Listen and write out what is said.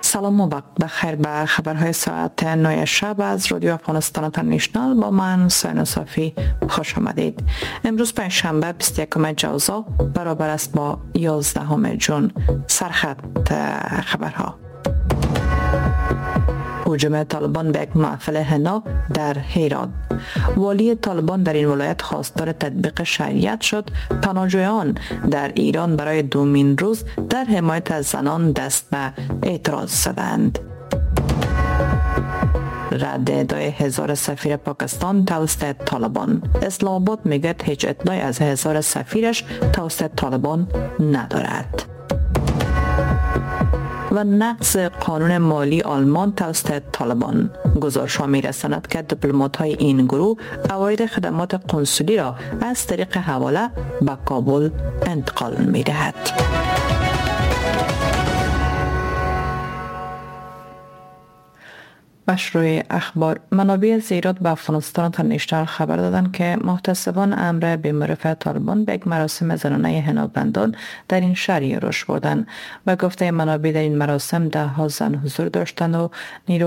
سلام و وقت بخیر به خبرهای ساعت 9 شب از رادیو افغانستان اینترنشنال. با من ساینا صافی خوش آمدید. امروز پنجشنبه 21 جوزا برابر است با 11 جون. سرخط خبرها: هجوم طالبان به یک محفل حنا در هرات. والی طالبان در این ولایت خواستار تطبیق شریعت شد. پناهجویان در ایران برای دومین روز در حمایت از زنان دست به اعتراض زدند. رد ادعای 1000 سفیر پاکستان توسط طالبان. اسلام آباد میگه هیچ ادعای از 1000 سفیرش توسط طالبان ندارد. و نقض قانون مالی آلمان توسط طالبان. گزارش‌ها می‌رساند که دیپلمات‌های این گروه عواید خدمات قنسولی را از طریق حواله به کابل انتقال می‌دهد. مشروع اخبار: منابع از ایران به افغانستان اینترنشنال خبر دادند که محتسبان امر به معرفی طالبان به یک مراسم زنانه حنابندان در این شهر روش بردند. به گفته منابع در این مراسم 10 زن حضور داشتند و نیروهای